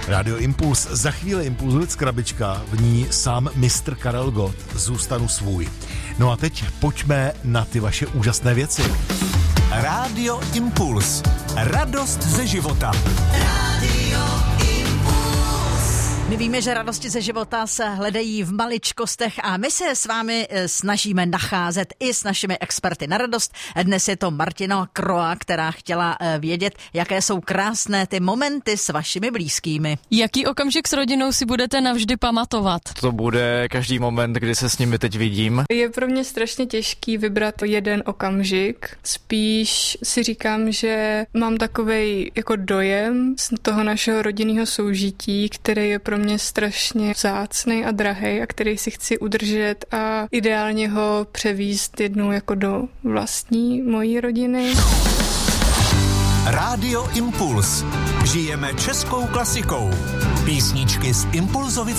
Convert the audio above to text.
Rádio Impuls, za chvíli Impulzovic krabička, v ní sám mistr Karel Gott, Zůstanu svůj. No a teď pojďme na ty vaše úžasné věci. Rádio Impuls. Radost ze života. Rádio My víme, že radosti ze života se hledají v maličkostech a my se s vámi snažíme nacházet i s našimi experty na radost. Dnes je to Martina Kroa, která chtěla vědět, jaké jsou krásné ty momenty s vašimi blízkými. Jaký okamžik s rodinou si budete navždy pamatovat? To bude každý moment, kdy se s nimi teď vidím. Je pro mě strašně těžký vybrat jeden okamžik. Spíš si říkám, že mám takovej jako dojem z toho našeho rodinného soužití, který je pro mě strašně vzácnej a drahej a který si chci udržet a ideálně ho převízt jednou jako do vlastní mojí rodiny. Rádio Impuls. Žijeme českou klasikou. Písničky z Impulzovic